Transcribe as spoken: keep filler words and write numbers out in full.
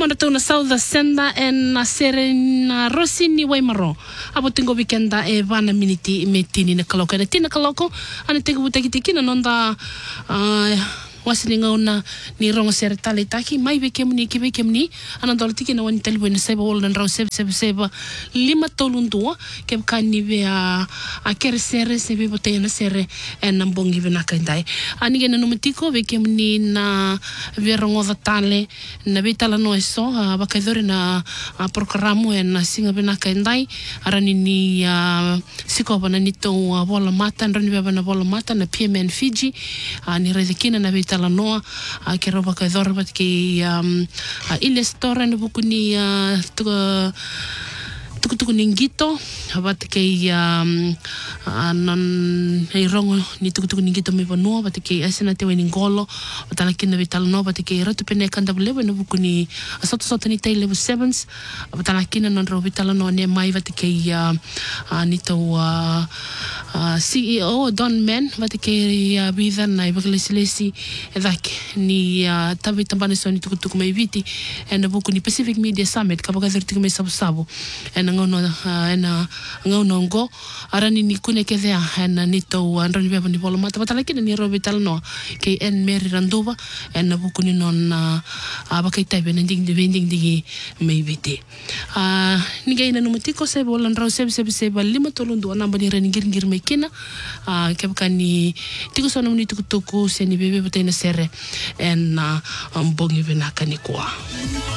mana tau na South Senda en na sere na Rosi ni Waimaro. Abo tingo weekenda e vana miniti me tini na kaloko. Na tini na kaloko, ane tegu butaki tiki na nonda wasini ngauna ni rongo sere tale taki mai veke muni ki veke muni anandol tiki na wani talibu na seba wala na rau seba seba seba lima tolundua ke kani ve a a kere sere sebe bote na sere en nambongi ve nakandai ani gena no matiko veke muni na ve rongo tale na betala no eso bakaidore na programo en singa ve nakandai arani ni sikoba na nito wala mata rani ve na wala mata na P M N Fiji ani redekina na la noa a ke roba ka dor bat ke um a ilestora no bukuni a tuku tuku ningito bat ke um anan ei rongo ni tuku tuku ningito me bono bat ke asena te weni ngolo batala kina vital no bat ke roto pene kanda bule no bukuni a soto soto ni te level sevens batala kina non ro vital no ne mai bat ke a ni to C E O Don Man bat ke ya vida na ibaglesi edak ni tabi tambane so ni tuku tuku me viti en bukuni Pacific Media Summit ka baga dirti me sabu sabu en ngono ena ngono ngo arani ni kune ke dea en nito androni beba ni bolo mata batala kina ni robital no ke en meri randuba en bukuni non abakai tabe nding de vending digi me viti a ni gaina no mutiko se bolan raw se se se lima tolundu namba ni ren ngir ngir me kina a ke bakani tiko sono ni tuku tuku se ni bebe botena sere en mbongi venaka ni kwa